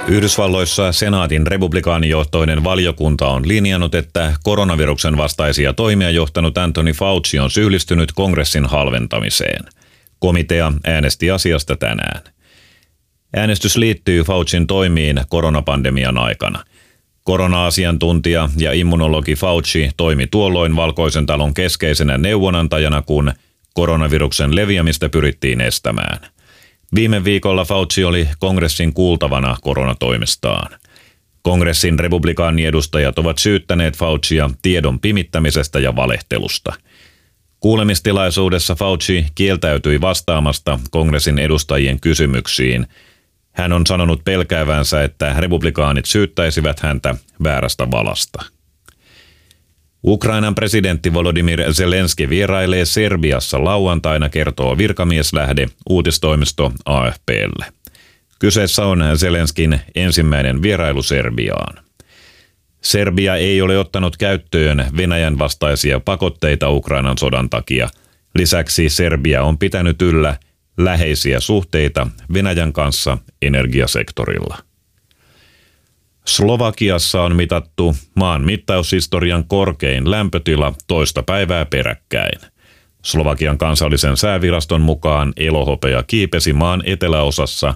Yhdysvalloissa senaatin republikaanijohtoinen valiokunta on linjannut, että koronaviruksen vastaisia toimia johtanut Anthony Fauci on syyllistynyt kongressin halventamiseen. Komitea äänesti asiasta tänään. Äänestys liittyy Faucin toimiin koronapandemian aikana. Korona-asiantuntija ja immunologi Fauci toimi tuolloin Valkoisen talon keskeisenä neuvonantajana, kun koronaviruksen leviämistä pyrittiin estämään. Viime viikolla Fauci oli kongressin kuultavana koronatoimestaan. Kongressin republikaaniedustajat ovat syyttäneet Faucia tiedon pimittämisestä ja valehtelusta. Kuulemistilaisuudessa Fauci kieltäytyi vastaamasta kongressin edustajien kysymyksiin. Hän on sanonut pelkäävänsä, että republikaanit syyttäisivät häntä väärästä valasta. Ukrainan presidentti Volodymyr Zelenski vierailee Serbiassa lauantaina, kertoo virkamieslähde uutistoimisto AFP:lle. Kyseessä on Zelenskin ensimmäinen vierailu Serbiaan. Serbia ei ole ottanut käyttöön Venäjän vastaisia pakotteita Ukrainan sodan takia. Lisäksi Serbia on pitänyt yllä läheisiä suhteita Venäjän kanssa energiasektorilla. Slovakiassa on mitattu maan mittaushistorian korkein lämpötila toista päivää peräkkäin. Slovakian kansallisen sääviraston mukaan elohopea kiipesi maan eteläosassa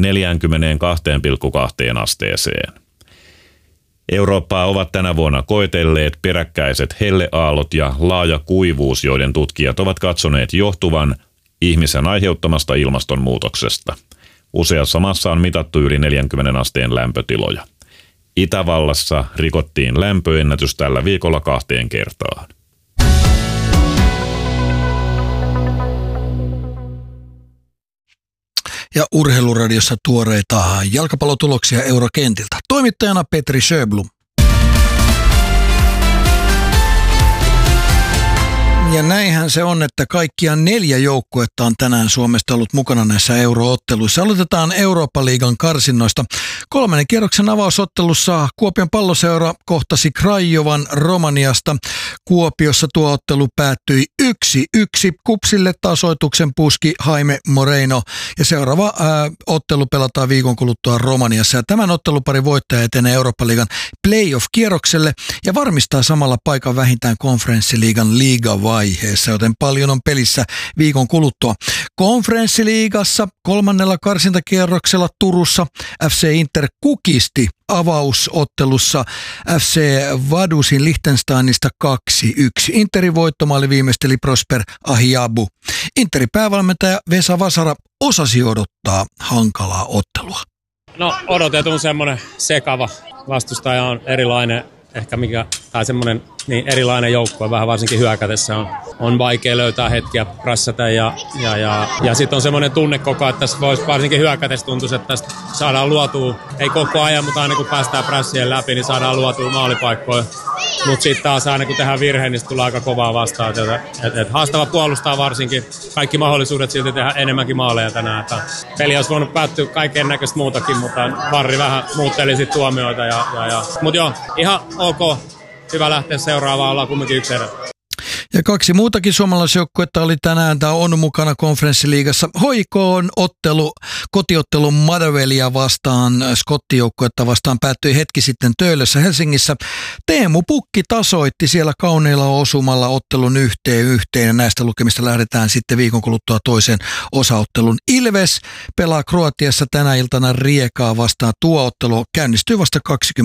42,2 asteeseen. Eurooppaa ovat tänä vuonna koetelleet peräkkäiset helleaallot ja laaja kuivuus, joiden tutkijat ovat katsoneet johtuvan ihmisen aiheuttamasta ilmastonmuutoksesta. Useassa maassa on mitattu yli 40 asteen lämpötiloja. Itävallassa rikottiin lämpöennätys tällä viikolla 2 kertaan. Ja Urheiluradiossa tuoreita jalkapallotuloksia eurokentiltä. Toimittajana Petri Sjöblom. Ja näinhän se on, että kaikkiaan 4 joukkuetta on tänään Suomesta ollut mukana näissä eurootteluissa. Aloitetaan Eurooppa-liigan karsinnoista. 3. kierroksen avausottelussa Kuopion Palloseura kohtasi Krajovan Romaniasta. Kuopiossa tuo ottelu päättyi 1-1. Kupsille tasoituksen puski Jaime Moreno. Ja seuraava ottelu pelataan viikon kuluttua Romaniassa. Ja tämän otteluparin voittaja etenee Eurooppa-liigan playoff-kierrokselle ja varmistaa samalla paikan vähintään konferenssiliigan liigavaiheessa, joten paljon on pelissä viikon kuluttua. Konferenssiliigassa 3. karsintakierroksella Turussa FC Inter kukisti avausottelussa FC Vadusin Liechtensteinista 2-1. Interin voittomaali viimeisteli Prosper Ahiabu. Interin päävalmentaja Vesa Vasara osasi odottaa hankalaa ottelua. No odotetun semmoinen sekava. Vastustaja on erilainen, ehkä mikä, tai semmoinen niin erilainen joukkue, vähän varsinkin hyökätessä on vaikea löytää hetkiä prassata ja sitten on semmoinen tunne koko, että tässä voisi varsinkin hyökätessä tuntuisi, että tästä saadaan luotua, ei koko ajan, mutta aina kun päästään prassien läpi, niin saadaan luotua maalipaikkoja. Mutta sitten taas aina kun tehdään virhe, niin tulee aika kovaa vastaan. Et haastava puolustaa varsinkin, kaikki mahdollisuudet silti tehdä enemmänkin maaleja tänään. Että peli olisi voinut päättyä kaiken näköistä muutakin, mutta Varri vähän muutteli sitten tuomioita. Mutta joo, ihan ok. Hyvä lähteä seuraavaan, ollaan kumminkin 1 erä. Ja 2 muutakin suomalaisjoukkuetta oli tänään tai on mukana konferenssiliigassa. HJK on kotiottelu Motherwellia vastaan, skottijoukkuetta vastaan päättyi hetki sitten Töölössä Helsingissä. Teemu Pukki tasoitti siellä kauniilla osumalla ottelun 1-1 ja näistä lukemista lähdetään sitten viikon kuluttua toisen osaottelun. Ilves pelaa Kroatiassa tänä iltana Riekaa vastaan. Tuo ottelu käynnistyy vasta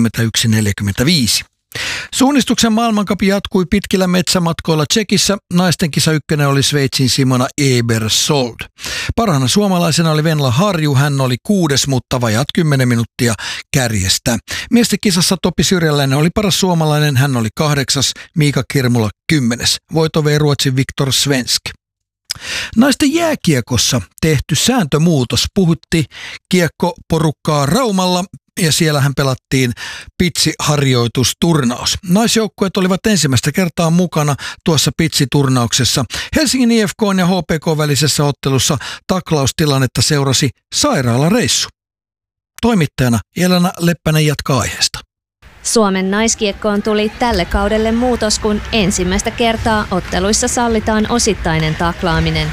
21.45. Suunnistuksen maailmankapi jatkui pitkillä metsämatkoilla Tšekissä. Naisten kisa 1 oli Sveitsin Simona Ebersold. Parhaana suomalaisena oli Venla Harju, hän oli 6, mutta vajaat 10 minuuttia kärjestä. Miesten kisassa Topi Syrjäläinen oli paras suomalainen, hän oli 8, Miika Kirmula 10. Voito vei Ruotsin Viktor Svensk. Naisten jääkiekossa tehty sääntömuutos puhutti kiekkoporukkaa Raumalla ja siellähän pelattiin pitsiharjoitusturnaus. Naisjoukkueet olivat ensimmäistä kertaa mukana tuossa pitsiturnauksessa. Helsingin IFK ja HPK välisessä ottelussa taklaustilannetta seurasi sairaalareissu. Toimittajana Jelena Leppänen jatkaa aiheesta. Suomen naiskiekkoon tuli tälle kaudelle muutos, kun ensimmäistä kertaa otteluissa sallitaan osittainen taklaaminen.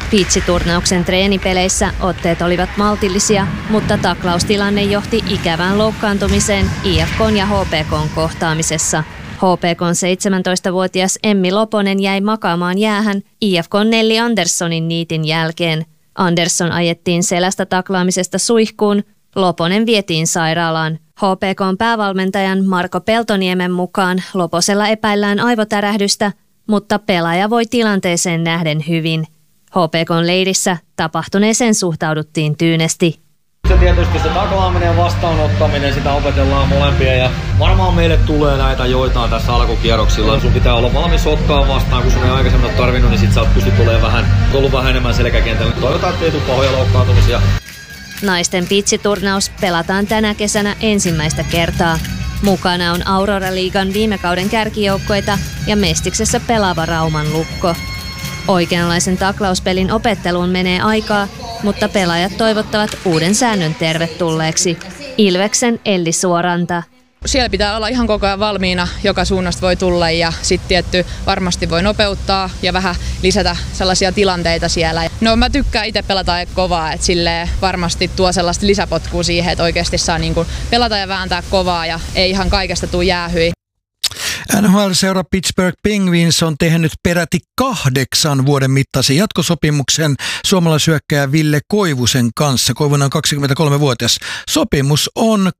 Beach-turnauksen treenipeleissä otteet olivat maltillisia, mutta taklaustilanne johti ikävään loukkaantumiseen IFK:n ja HPK:n kohtaamisessa. HPK:n 17-vuotias Emmi Loponen jäi makaamaan jäähän IFK:n Nelli Anderssonin niitin jälkeen. Andersson ajettiin selästä taklaamisesta suihkuun, Loponen vietiin sairaalaan. HPK:n päävalmentajan Marko Peltoniemen mukaan Loposella epäillään aivotärähdystä, mutta pelaaja voi tilanteeseen nähden hyvin. HPK:n leirissä tapahtuneeseen suhtauduttiin tyynesti. Se tietysti se taklaaminen ja vastaanottaminen, sitä opetellaan molempia ja varmaan meille tulee näitä joitain tässä alkukierroksilla. Sun pitää olla valmis ottaa vastaan, kun sun ei aikaisemmin ole tarvinnut, niin sit sä oot pystyt olemaan vähän enemmän selkäkentällä. Toivotaan, että ei tule pahoja loukkaantumisia. Naisten pitchiturnaus pelataan tänä kesänä ensimmäistä kertaa. Mukana on Aurora-liigan viime kauden kärkijoukkoita ja Mestiksessä pelaava Rauman Lukko. Oikeanlaisen taklauspelin opetteluun menee aikaa, mutta pelaajat toivottavat uuden säännön tervetulleeksi. Ilveksen Elli Suoranta. Siellä pitää olla ihan koko ajan valmiina, joka suunnasta voi tulla ja sitten tietty varmasti voi nopeuttaa ja vähän lisätä sellaisia tilanteita siellä. No mä tykkään itse pelata kovaa, että silleen varmasti tuo sellaista lisäpotkua siihen, että oikeasti saa niin kuin pelata ja vääntää kovaa ja ei ihan kaikesta tule jäähyi. NHL-seura Pittsburgh Penguins on tehnyt peräti 8 vuoden mittaisen jatkosopimuksen suomalaishyökkääjä Ville Koivusen kanssa. Koivunen on 23-vuotias. Sopimus on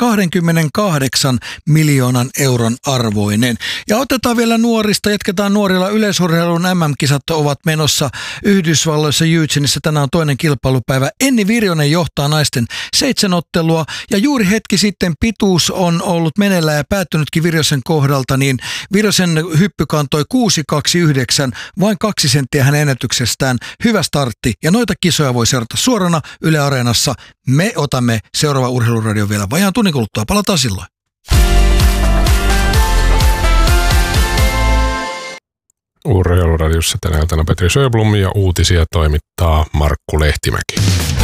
28 miljoonan euron arvoinen. Ja otetaan vielä nuorista, jatketaan nuorilla. Yleisurheilun MM-kisat ovat menossa Yhdysvalloissa Eugeneissa. Tänään on toinen kilpailupäivä. Enni Virjonen johtaa naisten 7 ottelua ja juuri hetki sitten pituus on ollut meneillään ja päättynytkin Virjosen kohdalta, niin Virjosen hyppy kantoi 6.29, vain 2 senttiä hänen ennätyksestään. Hyvä startti ja noita kisoja voi seurata suorana Yle Areenassa. Me otamme seuraava Urheiluradio vielä vajaan tunnin kuluttua. Palataan silloin. Urheiluradiossa tänä iltana Petri Sjöblom ja uutisia toimittaa Markku Lehtimäki.